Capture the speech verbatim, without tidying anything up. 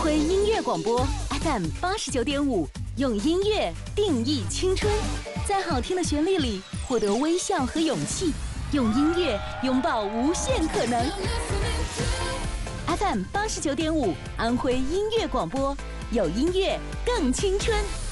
徽音乐广播 F M 八十九点五，用音乐定义青春，在好听的旋律里获得微笑和勇气，用音乐拥抱无限可能。F M 八十九点五，安徽音乐广播，有音乐更青春。